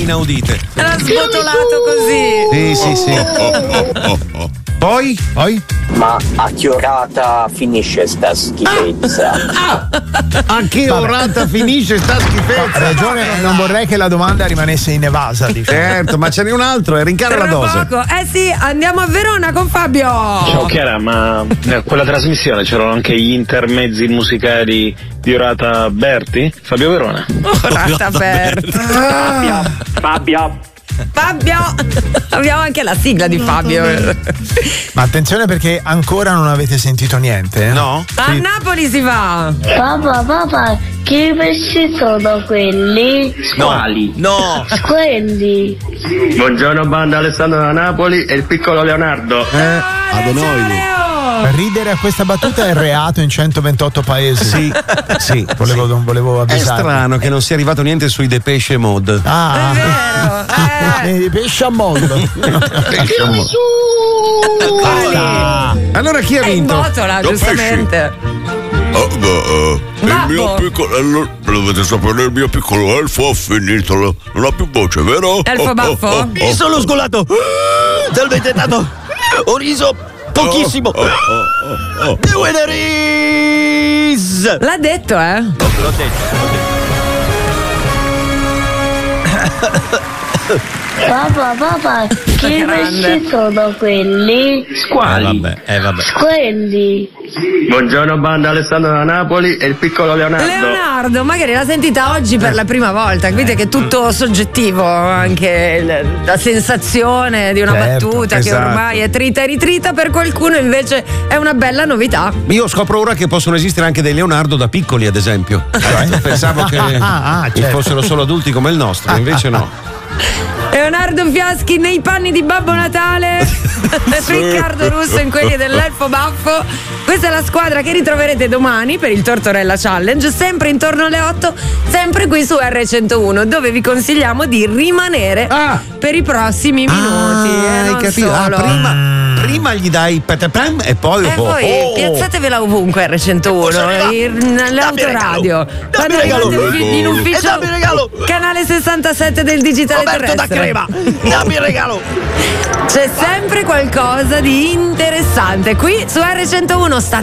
inaudite. L'ha sbotolato così. Sì. Poi? Ma a che orata finisce sta schifezza? A che orata finisce sta schifezza? Ha ragione, non vorrei che la domanda rimanesse inevasa. Diciamo. Certo, ma ce n'è un altro, rincara la dose. Poco. Sì, andiamo a Verona con Fabio. Ciao Chiara, ma in quella trasmissione c'erano anche gli intermezzi musicali di Orata Berti? Fabio Verona. Orata Berti. Fabio. Abbiamo anche la sigla di Fabio. Ma attenzione perché ancora non avete sentito niente. No? A Napoli si va. Papà, che pesci sono quelli? Quali? No. Quelli. Buongiorno banda, Alessandro da Napoli e il piccolo Leonardo. Adenoidi. Ridere a questa battuta è reato in 128 paesi. Sì. Volevo È avvisare. strano che non sia arrivato niente sui Depeche Mode. È vero. Pesce a mondo. Allora chi ha È in vinto? botola, giustamente. Il mio piccolo, dovete sapere, il mio piccolo elfo ha finito, non ha più voce, vero? Elfo baffo? Mi sono scolato talmente tanto, ho riso pochissimo. The winner is... L'ha detto, L'ho detto. Papà, che pesci sono quelli? Quali? Vabbè. Quelli. Buongiorno banda, Alessandro da Napoli e il piccolo Leonardo, magari l'ha sentita oggi per la prima volta, capite che è tutto soggettivo, anche la sensazione di una battuta che esatto. ormai è trita e ritrita, per qualcuno invece è una bella novità. Io scopro ora che possono esistere anche dei Leonardo da piccoli, ad esempio. Pensavo che fossero solo adulti come il nostro, invece no. Leonardo Fiaschi nei panni di Babbo Natale, Riccardo Russo in quelli dell'Elfo Baffo. Questa è la squadra che ritroverete domani per il Tortorella Challenge, sempre intorno alle 8, sempre qui su R101, dove vi consigliamo di rimanere per i prossimi minuti. Hai capito? Prima gli dai petepem e poi piazzatevela ovunque R101, l'autoradio. Quando arrivate in ufficio, canale 67 del digitale Roberto da terrestre. Crema, dammi il regalo. C'è sempre qualcosa di interessante qui su R101. State